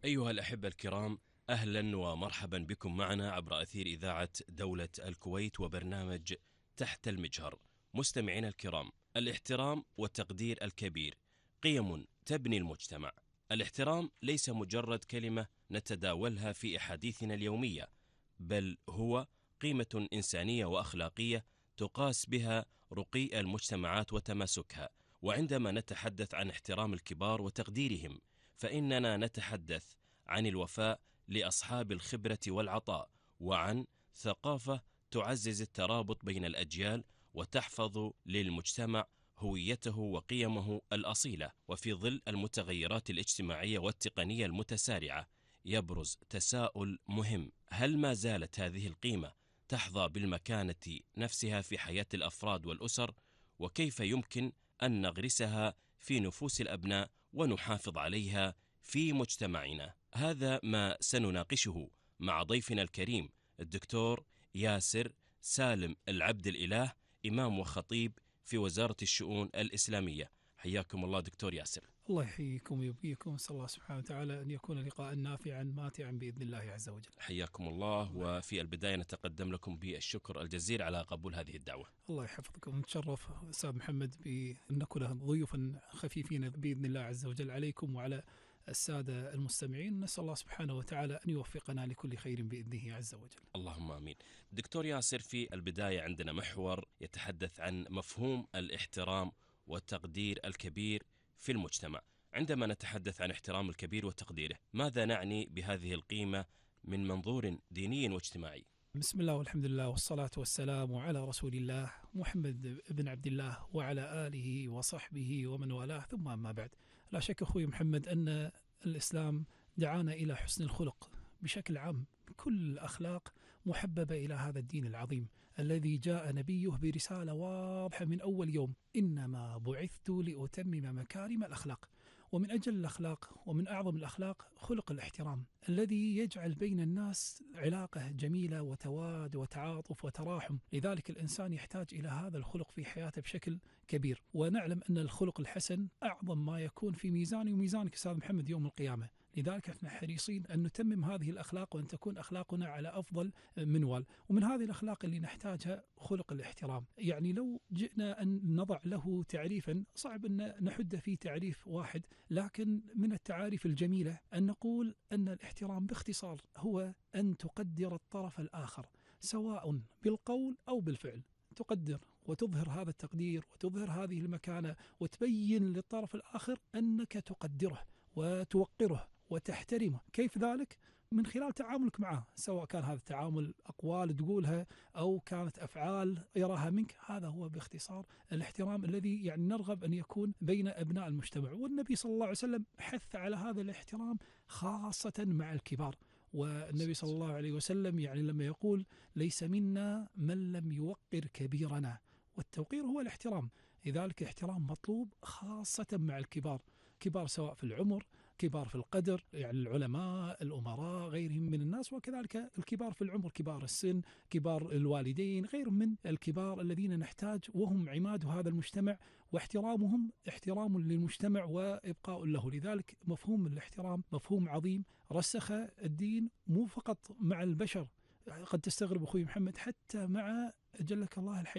أيها الأحبة الكرام، أهلا ومرحبا بكم معنا عبر أثير إذاعة دولة الكويت وبرنامج تحت المجهر. مستمعينا الكرام، الاحترام والتقدير الكبير قيم تبني المجتمع. الاحترام ليس مجرد كلمة نتداولها في أحاديثنا اليومية، بل هو قيمة إنسانية وأخلاقية تقاس بها رقي المجتمعات وتماسكها. وعندما نتحدث عن احترام الكبار وتقديرهم، فإننا نتحدث عن الوفاء لأصحاب الخبرة والعطاء، وعن ثقافة تعزز الترابط بين الأجيال وتحفظ للمجتمع هويته وقيمه الأصيلة. وفي ظل المتغيرات الاجتماعية والتقنية المتسارعة، يبرز تساؤل مهم: هل ما زالت هذه القيمة تحظى بالمكانة نفسها في حياة الأفراد والأسر؟ وكيف يمكن أن نغرسها في نفوس الأبناء ونحافظ عليها في مجتمعنا؟ هذا ما سنناقشه مع ضيفنا الكريم الدكتور ياسر سالم العبد الإله، إمام وخطيب في وزارة الشؤون الإسلامية. حياكم الله دكتور ياسر. الله يحييكم ويبقيكم، نسأل الله سبحانه وتعالى أن يكون لقاء نافعا ماتعا بإذن الله عز وجل. حياكم الله. وفي البداية نتقدم لكم بالشكر الجزيل على قبول هذه الدعوة. الله يحفظكم. نتشرف أستاذ محمد بأن نكون ضيوفا خفيفين بإذن الله عز وجل عليكم وعلى السادة المستمعين. نسأل الله سبحانه وتعالى أن يوفقنا لكل خير بإذنه عز وجل. اللهم آمين. دكتور ياسر، في البداية عندنا محور يتحدث عن مفهوم الاحترام والتقدير الكبير في المجتمع. عندما نتحدث عن احترام الكبير وتقديره، ماذا نعني بهذه القيمة من منظور ديني واجتماعي؟ بسم الله والحمد لله والصلاة والسلام على رسول الله محمد بن عبد الله وعلى آله وصحبه ومن والاه، ثم أما بعد. لا شك أخوي محمد أن الإسلام دعانا إلى حسن الخلق بشكل عام. كل الأخلاق محببة إلى هذا الدين العظيم الذي جاء نبيه برسالة واضحة من أول يوم: إنما بعثت لأتمم مكارم الأخلاق. ومن أجل الأخلاق ومن أعظم الأخلاق خلق الاحترام الذي يجعل بين الناس علاقة جميلة وتواد وتعاطف وتراحم. لذلك الإنسان يحتاج إلى هذا الخلق في حياته بشكل كبير. ونعلم أن الخلق الحسن أعظم ما يكون في ميزاني وميزانك أستاذ محمد يوم القيامة. لذلك احنا حريصين أن نتمم هذه الأخلاق وأن تكون أخلاقنا على أفضل منوال. ومن هذه الأخلاق اللي نحتاجها خلق الاحترام. يعني لو جئنا أن نضع له تعريفا، صعب أن نحد فيه تعريف واحد، لكن من التعاريف الجميلة أن نقول أن الاحترام باختصار هو أن تقدر الطرف الآخر سواء بالقول أو بالفعل. تقدر وتظهر هذا التقدير وتظهر هذه المكانة وتبين للطرف الآخر أنك تقدره وتوقره وتحترمه. كيف ذلك؟ من خلال تعاملك معه، سواء كان هذا التعامل أقوال تقولها أو كانت أفعال يراها منك. هذا هو باختصار الاحترام الذي يعني نرغب أن يكون بين أبناء المجتمع. والنبي صلى الله عليه وسلم حث على هذا الاحترام خاصة مع الكبار. والنبي صلى الله عليه وسلم يعني لما يقول: ليس منا من لم يوقر كبيرنا. والتوقير هو الاحترام. لذلك الاحترام مطلوب خاصة مع الكبار، كبار سواء في العمر، كبار في القدر، يعني العلماء، الأمراء، غيرهم من الناس، وكذلك الكبار في العمر، كبار السن، كبار الوالدين، غيرهم من الكبار الذين نحتاج وهم عماد هذا المجتمع، واحترامهم احترام للمجتمع وإبقاء له. لذلك مفهوم الاحترام مفهوم عظيم رسخ الدين مو فقط مع البشر، قد تستغرب أخوي محمد، حتى مع جلك الله الحيوانات.